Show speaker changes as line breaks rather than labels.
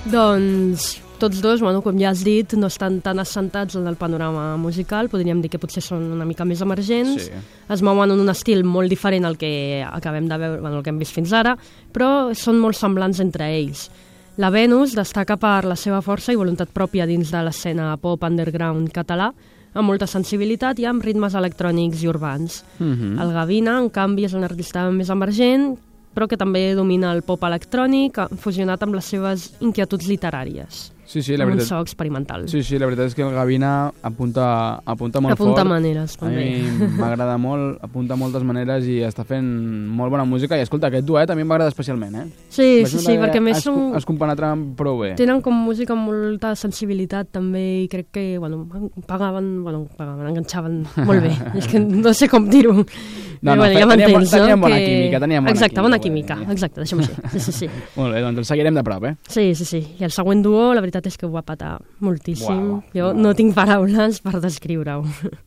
Doncs tots dos, com ja has dit, no estan tan assentats en el panorama musical, podríem dir que potser són una mica més emergents, es mouen en un estil molt diferent al que acabem de veure, el que hem vist fins ara, però són molt semblants entre ells. La Venus destaca per la seva força i voluntat pròpia dins de l'escena pop underground català, amb molta sensibilitat i amb ritmes electrònics i urbans. El Gavina, en canvi, és un artista més emergent, però que també domina el pop electrònic, fusionat amb les seves inquietuds literàries.
Sí, la veritat.
Un so experimental.
Sí, la veritat és que el Gavina apunta molt fort.
Apunta maneres,
també. A mi m'agrada molt, apunta moltes maneres i està fent molt bona música. I escolta, aquest duet a mi m'agrada especialment,
Sí, perquè més
es compenetren prou bé.
Tenen com música amb molta sensibilitat també i crec que, enganxaven molt bé. És que no sé com dir-ho.
Ja m'entens, no? Teníem bona química.
Exacte, bona química. Exacte, deixem-ho així. Sí.
Molt bé, doncs el seguirem de prop,
Sí. I el següent duo, la veritat és que ho va patar moltíssim. Jo no tinc paraules per descriure-ho.